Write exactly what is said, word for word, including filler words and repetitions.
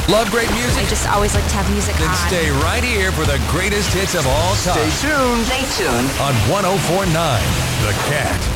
Love great music? I just always like to have music Then on. stay right here for the greatest hits of all time. Stay tuned. Stay tuned. On one oh four point nine The Cat.